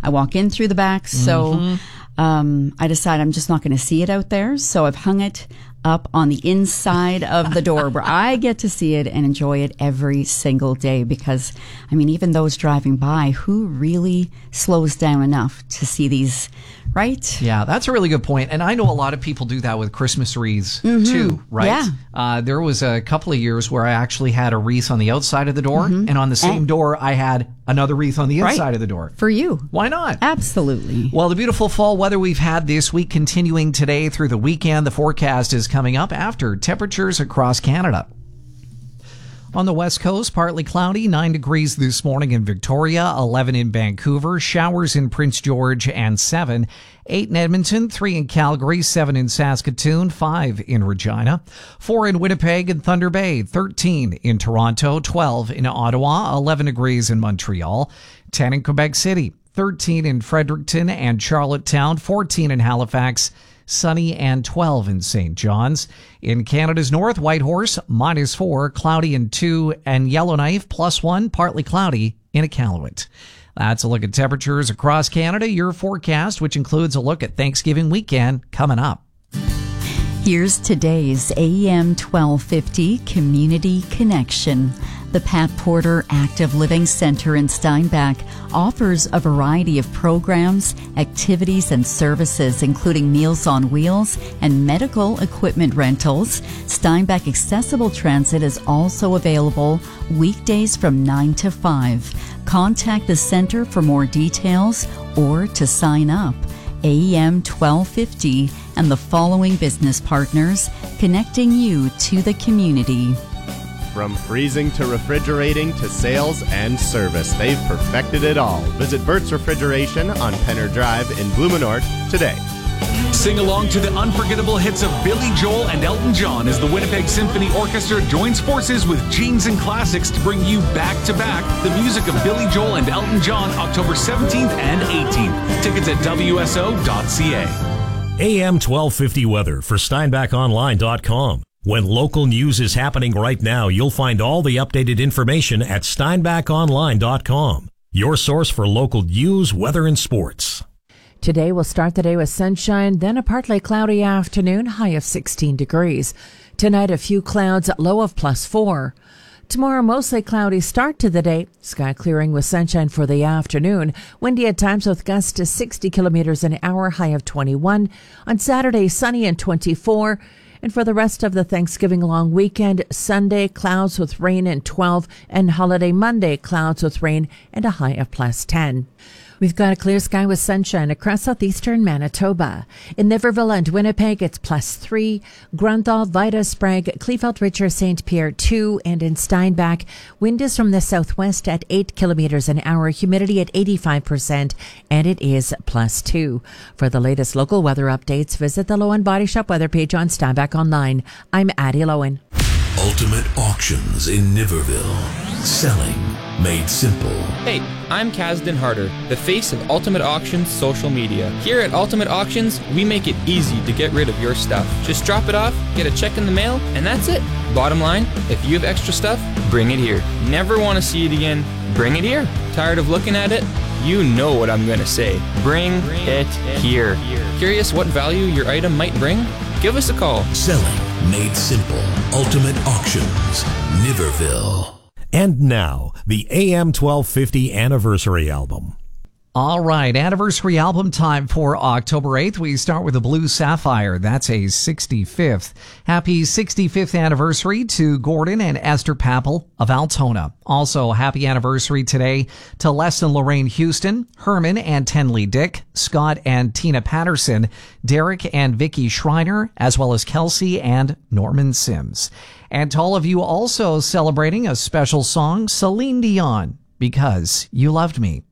I walk in through the back. So I decide I'm just not going to see it out there. So I've hung it up on the inside of the door where I get to see it and enjoy it every single day. Because, I mean, even those driving by, who really slows down enough to see these, right? Yeah, that's a really good point. And I know a lot of people do that with Christmas wreaths too, right? Yeah. There was a couple of years where I actually had a wreath on the outside of the door, and on the same door I had another wreath on the inside of the door. For you. Why not? Absolutely. Well, the beautiful fall weather we've had this week continuing today through the weekend. The forecast is coming up after temperatures across Canada. On the west coast, partly cloudy, 9 degrees this morning in Victoria, 11 in Vancouver, showers in Prince George, and 7. 8 in Edmonton, 3 in Calgary, 7 in Saskatoon, 5 in Regina, 4 in Winnipeg and Thunder Bay, 13 in Toronto, 12 in Ottawa, 11 degrees in Montreal, 10 in Quebec City, 13 in Fredericton and Charlottetown, 14 in Halifax, sunny, and 12 in St. John's. In Canada's north, Whitehorse, -4, cloudy and 2, and Yellowknife, +1, partly cloudy in Iqaluit. That's a look at temperatures across Canada. Your forecast, which includes a look at Thanksgiving weekend, coming up. Here's today's AM 1250 Community Connection. The Pat Porter Active Living Center in Steinbach offers a variety of programs, activities, and services, including Meals on Wheels and medical equipment rentals. Steinbach Accessible Transit is also available weekdays from 9 to 5. Contact the center for more details or to sign up. AM 1250 and the following business partners connecting you to the community. From freezing to refrigerating to sales and service, they've perfected it all. Visit Bert's Refrigeration on Penner Drive in Blumenort today. Sing along to the unforgettable hits of Billy Joel and Elton John as the Winnipeg Symphony Orchestra joins forces with Genes and Classics to bring you back-to-back the music of Billy Joel and Elton John October 17th and 18th. Tickets at wso.ca. AM 1250 weather for SteinbachOnline.com. When local news is happening right now, you'll find all the updated information at SteinbachOnline.com. Your source for local news, weather, and sports. Today we'll start the day with sunshine, then a partly cloudy afternoon, high of 16 degrees. Tonight a few clouds, low of +4. Tomorrow mostly cloudy start to the day, sky clearing with sunshine for the afternoon. Windy at times with gusts to 60 kilometers an hour, high of 21. On Saturday sunny and 24. And for the rest of the Thanksgiving long weekend, Sunday clouds with rain and 12, and holiday Monday clouds with rain and a high of +10. We've got a clear sky with sunshine across southeastern Manitoba. In Niverville and Winnipeg, it's +3. Grunthal, Vida, Sprague, Kleefeld, Richard, St. Pierre 2, and in Steinbach, wind is from the southwest at 8 kilometers an hour, humidity at 85%, and it is +2. For the latest local weather updates, visit the Lowen Body Shop weather page on Steinbach Online. I'm Addie Lowen. Ultimate Auctions in Niverville. Selling made simple. Hey, I'm Kasdan Harder, the face of Ultimate Auctions social media. Here at Ultimate Auctions, we make it easy to get rid of your stuff. Just drop it off, get a check in the mail, and that's it. Bottom line, if you have extra stuff, bring it here. Never want to see it again? Bring it here. Tired of looking at it? You know what I'm going to say. Bring it here. Curious what value your item might bring? Give us a call. Selling made simple. Ultimate Auctions, Niverville. And now, the AM 1250 Anniversary Album. All right, anniversary album time for October 8th. We start with the Blue Sapphire. That's a 65th. Happy 65th anniversary to Gordon and Esther Pappel of Altona. Also, happy anniversary today to Les and Lorraine Houston, Herman and Tenley Dick, Scott and Tina Patterson, Derek and Vicky Schreiner, as well as Kelsey and Norman Sims. And to all of you also celebrating a special song, Celine Dion, Because You Loved Me.